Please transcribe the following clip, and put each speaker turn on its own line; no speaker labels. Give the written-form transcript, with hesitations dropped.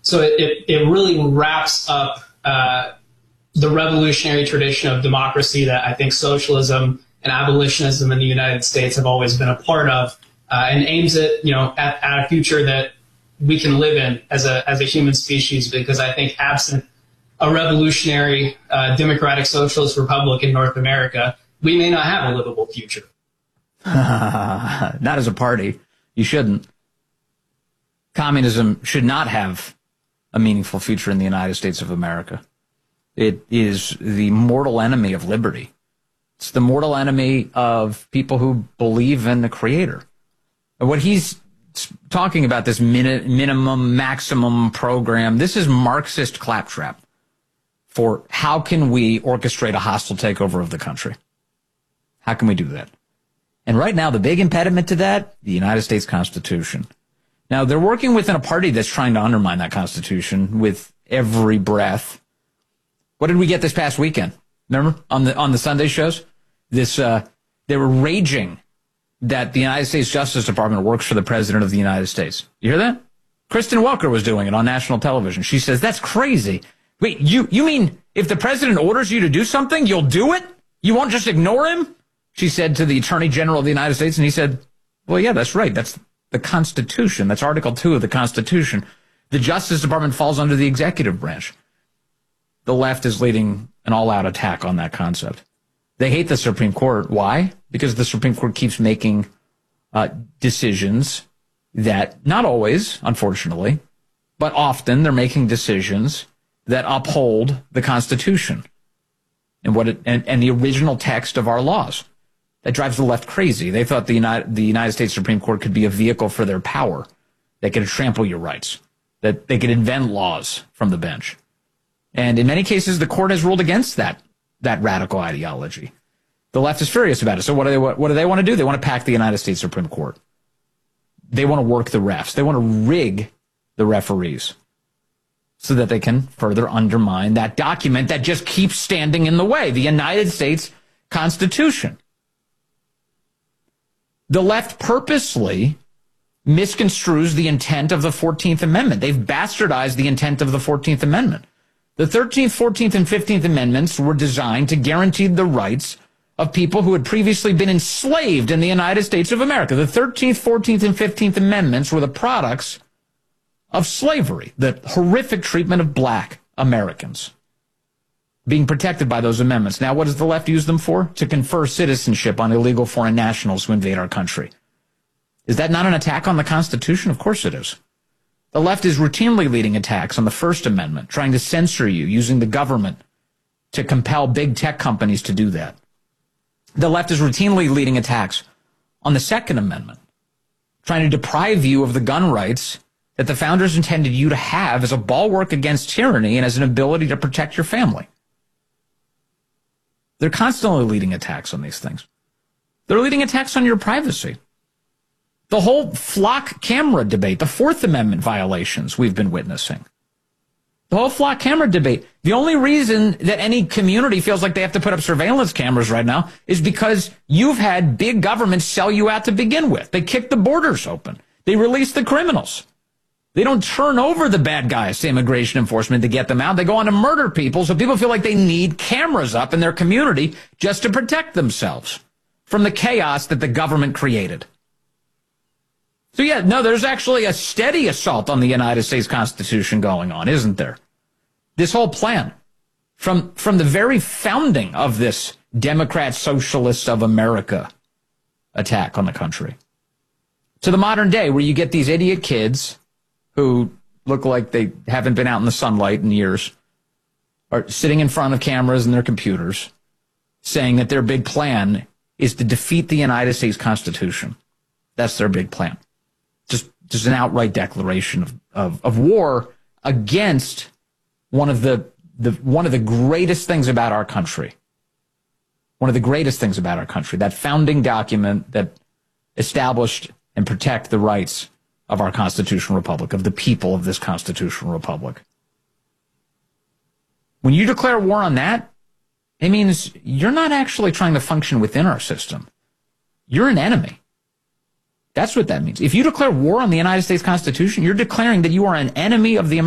So it really wraps up the revolutionary tradition of democracy that I think socialism and abolitionism in the United States have always been a part of, and aims at at a future that we can live in as a human species. Because I think absent a revolutionary democratic socialist republic in North America, we may not have a livable future.
Not as a party. You shouldn't. Communism should not have a meaningful future in the United States of America. It is the mortal enemy of liberty. It's the mortal enemy of people who believe in the Creator. And what he's talking about, this minimum, maximum program, this is Marxist claptrap for how can we orchestrate a hostile takeover of the country? How can we do that? And right now, the big impediment to that, the United States Constitution. Now, they're working within a party that's trying to undermine that Constitution with every breath. What did we get this past weekend? Remember on the Sunday shows? They were raging that the United States Justice Department works for the President of the United States. You hear that? Kristen Welker was doing it on national television. She says, that's crazy. Wait, you mean if the President orders you to do something, you'll do it? You won't just ignore him? She said to the Attorney General of the United States, and he said, well, yeah, that's right. That's the Constitution. That's Article 2 of the Constitution. The Justice Department falls under the executive branch. The left is leading an all-out attack on that concept. They hate the Supreme Court. Why? Because the Supreme Court keeps making decisions that, not always, unfortunately, but often they're making decisions that uphold the Constitution and the original text of our laws. That drives the left crazy. They thought the United States Supreme Court could be a vehicle for their power. They could trample your rights, that they could invent laws from the bench. And in many cases, the court has ruled against that radical ideology. The left is furious about it. So what do they want to do? They want to pack the United States Supreme Court. They want to work the refs. They want to rig the referees so that they can further undermine that document that just keeps standing in the way, the United States Constitution. The left purposely misconstrues the intent of the 14th Amendment. They've bastardized the intent of the 14th Amendment. The 13th, 14th, and 15th Amendments were designed to guarantee the rights of people who had previously been enslaved in the United States of America. The 13th, 14th, and 15th Amendments were the products of slavery, the horrific treatment of black Americans being protected by those amendments. Now, what does the left use them for? To confer citizenship on illegal foreign nationals who invade our country. Is that not an attack on the Constitution? Of course it is. The left is routinely leading attacks on the First Amendment, trying to censor you, using the government to compel big tech companies to do that. The left is routinely leading attacks on the Second Amendment, trying to deprive you of the gun rights that the founders intended you to have as a bulwark against tyranny and as an ability to protect your family. They're constantly leading attacks on these things. They're leading attacks on your privacy. The whole flock camera debate, the Fourth Amendment violations we've been witnessing. The whole flock camera debate. The only reason that any community feels like they have to put up surveillance cameras right now is because you've had big government sell you out to begin with. They kick the borders open. They release the criminals. They don't turn over the bad guys to immigration enforcement to get them out. They go on to murder people, so people feel like they need cameras up in their community just to protect themselves from the chaos that the government created. So yeah, no, there's actually a steady assault on the United States Constitution going on, isn't there? This whole plan, from the very founding of this Democrat Socialists of America attack on the country, to the modern day where you get these idiot kids who look like they haven't been out in the sunlight in years, are sitting in front of cameras and their computers, saying that their big plan is to defeat the United States Constitution. That's their big plan. Just an outright declaration of war against one of the greatest things about our country. One of the greatest things about our country, that founding document that established and protect the rights of our constitutional republic, of the people of this constitutional republic. When you declare war on that, it means you're not actually trying to function within our system. You're an enemy. That's what that means. If you declare war on the United States Constitution, you're declaring that you are an enemy of the